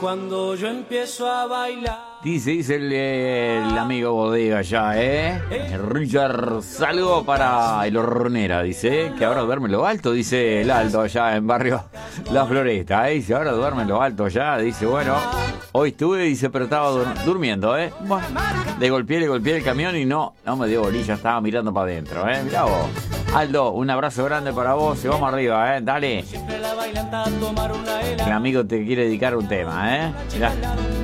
cuando yo empiezo a bailar. Dice el amigo Bodega ya, Richard, saludo para el Hornera, dice, que ahora duerme en lo alto, dice el Alto allá en barrio La Floresta, dice, ahora duerme en lo alto ya, dice, bueno, hoy estuve, dice, pero estaba durmiendo, bueno, le golpeé el camión y no me dio bolilla, estaba mirando para adentro, mirá vos. Aldo, un abrazo grande para vos y vamos arriba, dale. El amigo te quiere dedicar un tema, mirá.